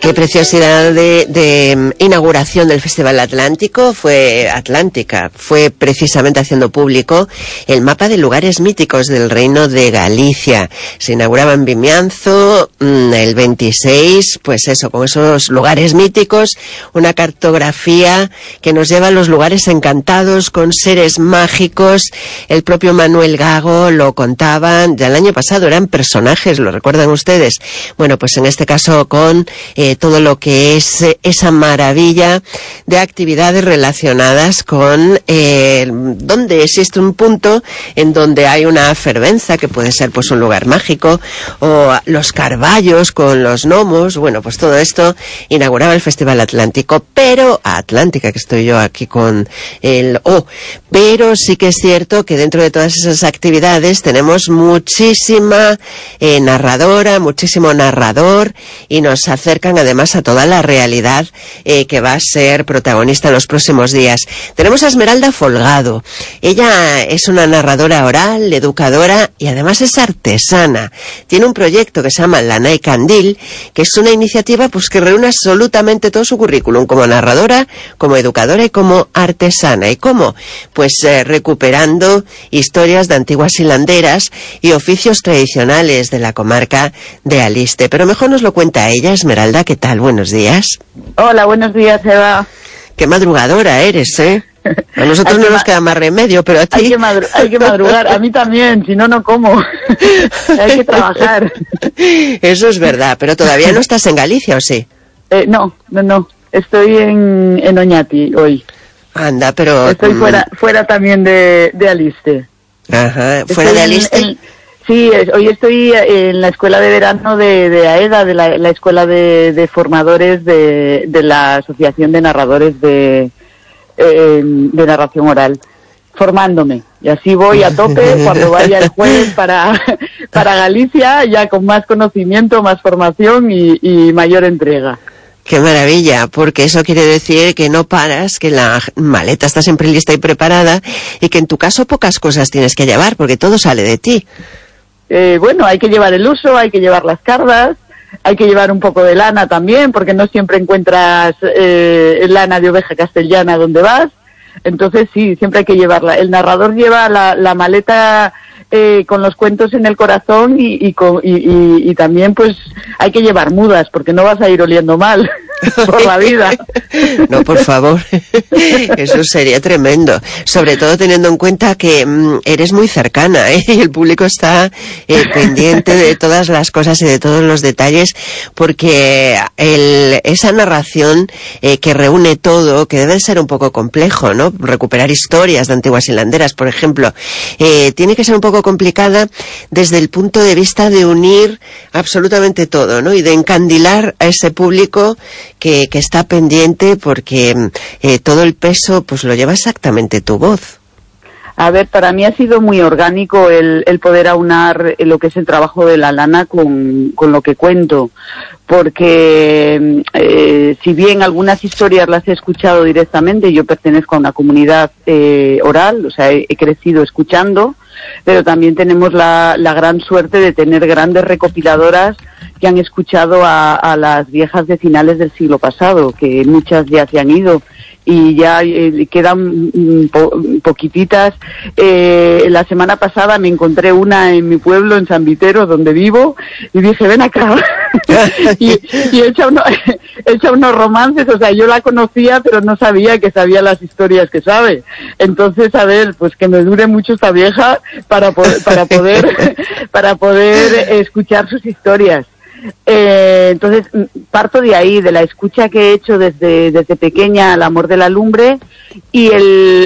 Qué preciosidad de inauguración del Festival Atlántico. Fue Atlántica, fue precisamente haciendo público el mapa de lugares míticos del Reino de Galicia. Se inauguraba en Vimianzo el 26, pues eso, con esos lugares míticos, una cartografía que nos lleva a los lugares encantados con seres mágicos. El propio Manuel Gago lo contaban, ya el año pasado eran personajes, ¿lo recuerdan ustedes? Bueno, pues en este caso con todo lo que es esa maravilla de actividades relacionadas con donde existe un punto en donde hay una fervenza, que puede ser pues un lugar mágico, o los carballos con los gnomos. Bueno, pues todo esto inauguraba el Festival Atlántico, pero Atlántica, que estoy yo aquí con el pero sí que es cierto que dentro de todas esas actividades tenemos muchísima narradora, muchísimo narrador, y nos acercan además a toda la realidad que va a ser protagonista en los próximos días. Tenemos a Esmeralda Folgado. Ella es una narradora oral, educadora y además es artesana. Tiene un proyecto que se llama Lana y Candil, que es una iniciativa pues que reúne absolutamente todo su currículum, como narradora, como educadora y como artesana. ¿Y cómo? Pues recuperando historias de antiguas hilanderas y oficios tradicionales de la comarca de Aliste. Pero mejor nos lo cuenta ella. Esmeralda, ¿qué tal? Buenos días. Hola, buenos días, Eva. Qué madrugadora eres, ¿eh? A nosotros no nos queda más remedio, pero a ti... Hay que madrugar, a mí también, si no, no como. Hay que trabajar. Eso es verdad, pero todavía no estás en Galicia, ¿o sí? No. Estoy en Oñati hoy. Anda, pero... Estoy fuera también de Aliste. Ajá, ¿fuera de Aliste? Sí, hoy estoy en la escuela de verano de AEDA, de la escuela de formadores de la Asociación de Narradores de Narración Oral, formándome. Y así voy a tope cuando vaya el jueves para Galicia, ya con más conocimiento, más formación y mayor entrega. ¡Qué maravilla! Porque eso quiere decir que no paras, que la maleta está siempre lista y preparada, y que en tu caso pocas cosas tienes que llevar, porque todo sale de ti. Bueno, hay que llevar el uso, hay que llevar las cardas, hay que llevar un poco de lana también, porque no siempre encuentras lana de oveja castellana donde vas. Entonces sí, siempre hay que llevarla. El narrador lleva la maleta con los cuentos en el corazón y también pues hay que llevar mudas, porque no vas a ir oliendo mal por la vida. No, por favor, eso sería tremendo, sobre todo teniendo en cuenta que eres muy cercana, y el público está pendiente de todas las cosas y de todos los detalles, porque esa narración que reúne todo, que debe ser un poco complejo, ¿no? Recuperar historias de antiguas hilanderas, por ejemplo, tiene que ser un poco complicada desde el punto de vista de unir absolutamente todo, ¿no? Y de encandilar a ese público que está pendiente, porque todo el peso pues lo lleva exactamente tu voz. A ver, para mí ha sido muy orgánico el poder aunar lo que es el trabajo de la lana con lo que cuento, porque si bien algunas historias las he escuchado directamente, yo pertenezco a una comunidad oral, o sea, he crecido escuchando, pero también tenemos la gran suerte de tener grandes recopiladoras que han escuchado a las viejas de finales del siglo pasado, que muchas ya se han ido y ya quedan poquititas. La semana pasada me encontré una en mi pueblo, en San Vitero, donde vivo, y dije, ven acá. y he hecho unos romances, o sea, yo la conocía, pero no sabía que sabía las historias que sabe. Entonces, a ver, pues que me dure mucho esta vieja para poder escuchar sus historias. Entonces parto de ahí, de la escucha que he hecho desde pequeña al amor de la lumbre, y